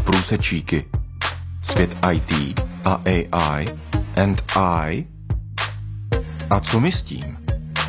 Průsečíky. Svět IT a AI and I. A co my s tím?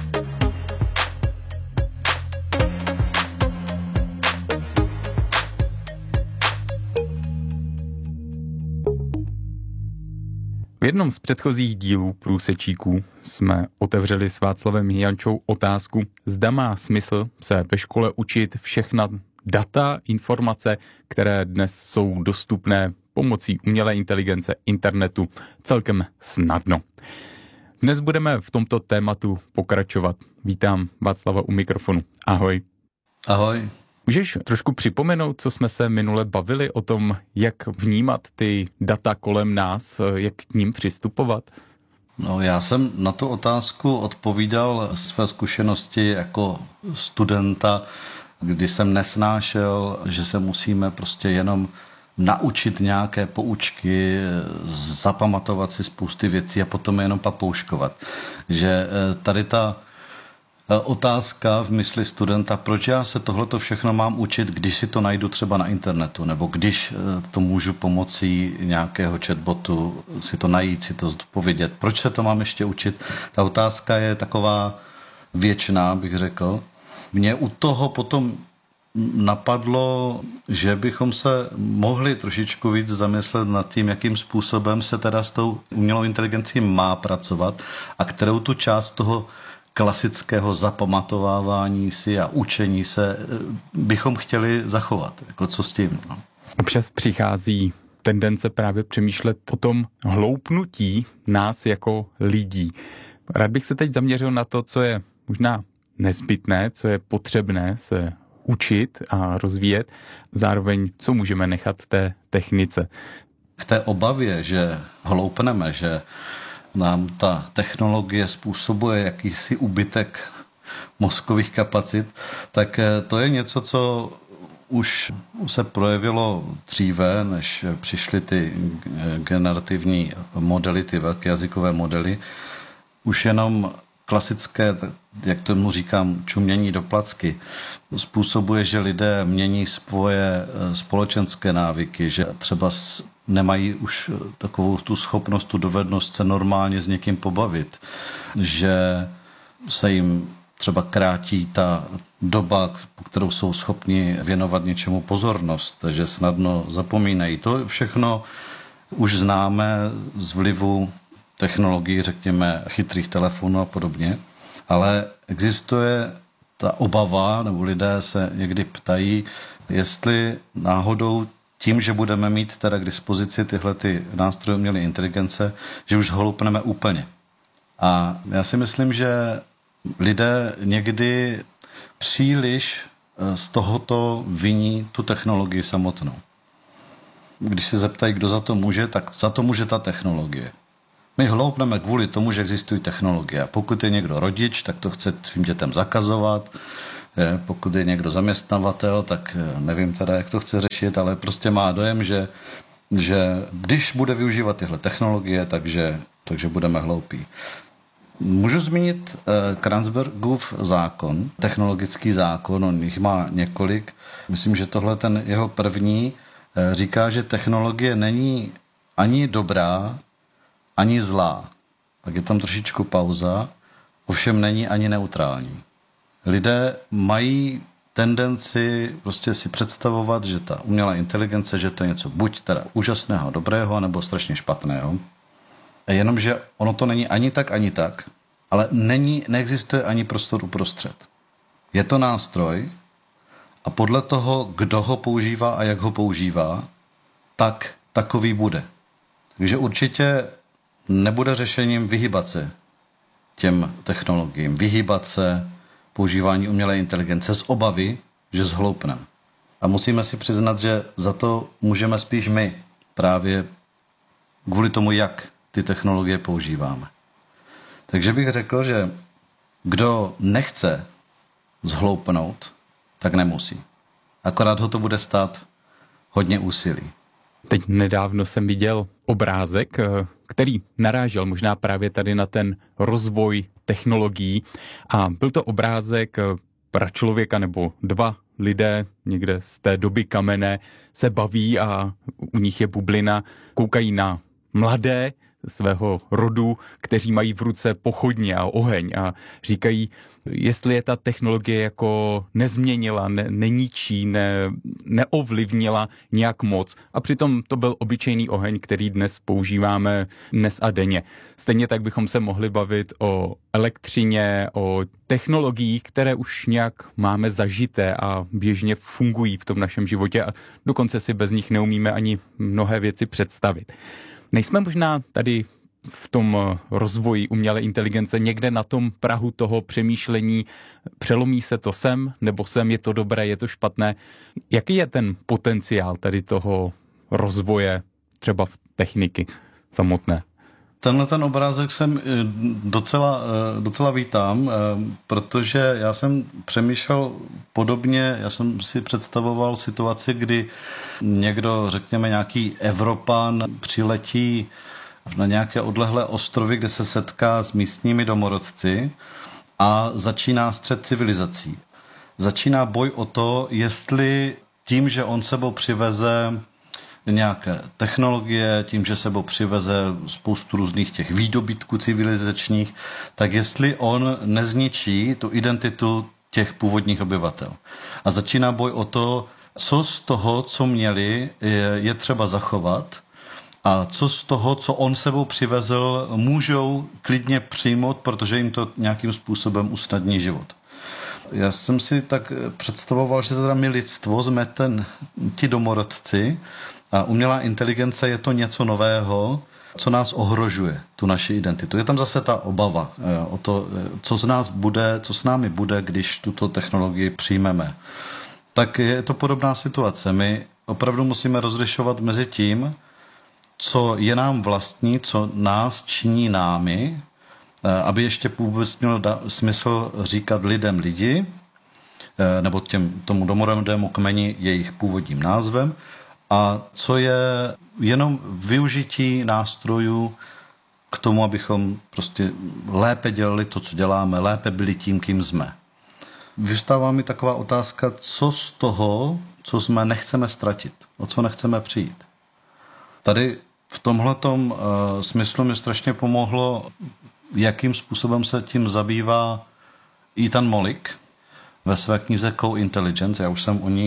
V jednom z předchozích dílů Průsečíků jsme otevřeli s Václavem Jančou otázku, zda má smysl se ve škole učit všechna data, informace, které dnes jsou dostupné pomocí umělé inteligence, internetu celkem snadno. Dnes budeme v tomto tématu pokračovat. Vítám Václava u mikrofonu. Ahoj. Ahoj. Můžeš trošku připomenout, co jsme se minule bavili o tom, jak vnímat ty data kolem nás, jak k ním přistupovat? No, já jsem na tu otázku odpovídal své zkušenosti jako studenta, kdy jsem nesnášel, že se musíme prostě jenom naučit nějaké poučky, zapamatovat si spousty věcí a potom je jenom papouškovat. Že tady ta otázka v mysli studenta, proč já se tohleto všechno mám učit, když si to najdu třeba na internetu, nebo když to můžu pomocí nějakého chatbotu si to najít, si to povědět. Proč se to mám ještě učit? Ta otázka je taková věčná, bych řekl. Mě u toho potom napadlo, že bychom se mohli trošičku víc zamyslet nad tím, jakým způsobem se teda s tou umělou inteligencí má pracovat a kterou tu část toho klasického zapamatovávání si a učení se bychom chtěli zachovat. Jako co s tím? No? Občas přichází tendence právě přemýšlet o tom hloupnutí nás jako lidí. Rád bych se teď zaměřil na to, co je možná nezbytné, co je potřebné se učit a rozvíjet, zároveň co můžeme nechat té technice. K té obavě, že hloupneme, že nám ta technologie způsobuje jakýsi úbytek mozkových kapacit, tak to je něco, co už se projevilo dříve, než přišly ty generativní modely, ty velké jazykové modely. Už jenom klasické, jak tomu říkám, čumění do placky, způsobuje, že lidé mění svoje společenské návyky, že třeba nemají už takovou tu schopnost, tu dovednost se normálně s někým pobavit, že se jim třeba krátí ta doba, po kterou jsou schopni věnovat něčemu pozornost, že snadno zapomínají. To všechno už známe z vlivu technologií, řekněme, chytrých telefonů a podobně, ale existuje ta obava, nebo lidé se někdy ptají, jestli náhodou tím, že budeme mít teda k dispozici tyhle ty nástroje umělé inteligence, že už hloupneme úplně. A já si myslím, že lidé někdy příliš z tohoto viní tu technologii samotnou. Když se zeptají, kdo za to může, tak za to může ta technologie. My hloupneme kvůli tomu, že existují technologie. A pokud je někdo rodič, tak to chce svým dětem zakazovat. Pokud je někdo zaměstnavatel, tak nevím teda, jak to chce řešit, ale prostě má dojem, že když bude využívat tyhle technologie, takže budeme hloupí. Můžu zmínit Kranzbergův zákon, technologický zákon, on jich má několik. Myslím, že tohle ten jeho první říká, že technologie není ani dobrá, ani zlá. Tak je tam trošičku pauza, ovšem není ani neutrální. Lidé mají tendenci prostě si představovat, že ta umělá inteligence, že to je něco buď teda úžasného, dobrého, nebo strašně špatného. Jenomže ono to není ani tak, ale neexistuje ani prostor uprostřed. Je to nástroj a podle toho, kdo ho používá a jak ho používá, tak takový bude. Takže určitě nebude řešením vyhýbat se těm technologiím, vyhýbat se používání umělé inteligence z obavy, že zhloupneme. A musíme si přiznat, že za to můžeme spíš my, právě kvůli tomu, jak ty technologie používáme. Takže bych řekl, že kdo nechce zhloupnout, tak nemusí. Akorát ho to bude stát hodně úsilí. Teď nedávno jsem viděl obrázek, který narážel možná právě tady na ten rozvoj technologií a byl to obrázek pračlověka nebo dva lidé někde z té doby kamenné se baví a u nich je bublina, koukají na mladé svého rodu, kteří mají v ruce pochodně a oheň a říkají, jestli je ta technologie jako nezměnila, neničí, neovlivnila nějak moc. A přitom to byl obyčejný oheň, který dnes používáme dnes a denně. Stejně tak bychom se mohli bavit o elektřině, o technologiích, které už nějak máme zažité a běžně fungují v tom našem životě a dokonce si bez nich neumíme ani mnohé věci představit. Nejsme možná tady v tom rozvoji umělé inteligence někde na tom prahu toho přemýšlení, přelomí se to sem, nebo sem, je to dobré, je to špatné. Jaký je ten potenciál tady toho rozvoje třeba v techniky samotné? Tenhle ten obrázek jsem docela vítám, protože já jsem přemýšlel podobně, já jsem si představoval situaci, kdy někdo, řekněme nějaký Evropan, přiletí na nějaké odlehlé ostrovy, kde se setká s místními domorodci a začíná střet civilizací. Začíná boj o to, jestli tím, že on sebou přiveze nějaké technologie, tím, že sebou přiveze spoustu různých těch výdobytků civilizačních, tak jestli on nezničí tu identitu těch původních obyvatel. A začíná boj o to, co z toho, co měli, je třeba zachovat a co z toho, co on sebou přivezl, můžou klidně přijmout, protože jim to nějakým způsobem usnadní život. Já jsem si tak představoval, že teda my lidstvo jsme ti domorodci a umělá inteligence je to něco nového, co nás ohrožuje, tu naši identitu. Je tam zase ta obava o to, co s námi bude, když tuto technologii přijmeme. Tak je to podobná situace. My opravdu musíme rozlišovat mezi tím, co je nám vlastní, co nás činí námi, aby ještě vůbec mělo smysl říkat lidem lidi, nebo tomu domorodému kmeni jejich původním názvem, a co je jenom využití nástrojů k tomu, abychom prostě lépe dělali to, co děláme, lépe byli tím, kým jsme. Vystává mi taková otázka, co z toho, co jsme, nechceme ztratit, o co nechceme přijít. Tady v tomhletom smyslu mi strašně pomohlo, jakým způsobem se tím zabývá Ethan Mollick ve své knize Co-Intelligence. Já už jsem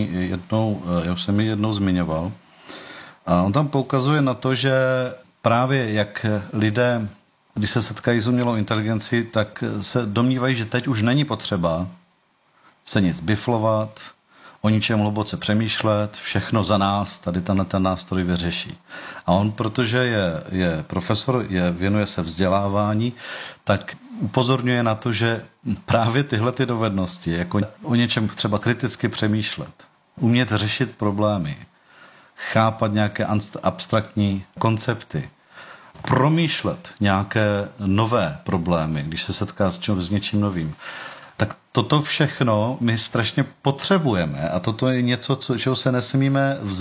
ji jednou zmiňoval. A on tam poukazuje na to, že právě jak lidé, když se setkají s umělou inteligencí, tak se domnívají, že teď už není potřeba se nic biflovat, o ničem hluboce přemýšlet, všechno za nás, tady ten nástroj vyřeší. A on, protože je profesor, věnuje se vzdělávání, tak upozorňuje na to, že právě tyhle ty dovednosti, jako o něčem třeba kriticky přemýšlet, umět řešit problémy, chápat nějaké abstraktní koncepty, promýšlet nějaké nové problémy, když se setká s něčím novým, tak toto všechno my strašně potřebujeme a toto je něco, čeho se nesmíme vzdát.